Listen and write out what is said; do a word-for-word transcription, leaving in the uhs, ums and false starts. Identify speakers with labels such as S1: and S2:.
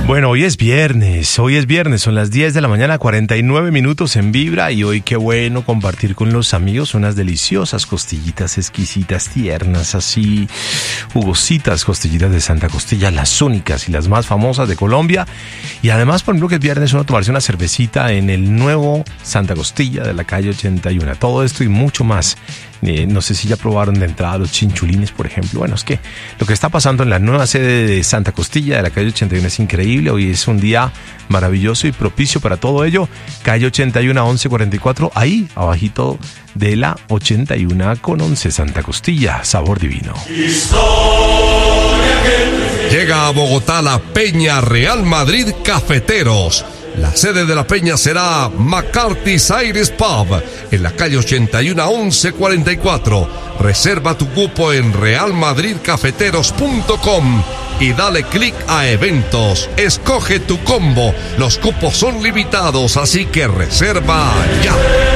S1: Bueno, hoy es viernes, hoy es viernes, son las diez de la mañana, cuarenta y nueve minutos en Vibra, y hoy qué bueno compartir con los amigos unas deliciosas costillitas exquisitas, tiernas, así, jugositas costillitas de Santa Costilla, las únicas y las más famosas de Colombia. Y además, por ejemplo, que es viernes, uno tomarse una cervecita en el nuevo Santa Costilla de la calle ochenta y uno. Todo esto y mucho más. Eh, no sé si ya probaron de entrada los chinchulines, por ejemplo. Bueno, es que lo que está pasando en la nueva sede de Santa Costilla de la calle ochenta y uno es increíble. Hoy es un día maravilloso y propicio para todo ello. Calle ochenta y uno, once cuarenta y cuatro, ahí abajito de la ochenta y uno con once, Santa Costilla, sabor divino.
S2: Llega a Bogotá la Peña Real Madrid Cafeteros. La sede de la peña será McCarthy's Irish Pub, en la calle ochenta y uno, once cuarenta y cuatro. Reserva tu cupo en real madrid cafeteros punto com y dale clic a eventos. Escoge tu combo. Los cupos son limitados, así que reserva ya.